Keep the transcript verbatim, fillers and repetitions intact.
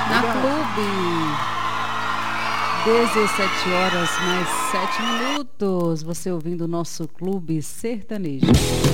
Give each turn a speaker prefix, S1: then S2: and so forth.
S1: Na Clube. dezessete horas mais sete minutos. Você ouvindo o nosso Clube Sertanejo.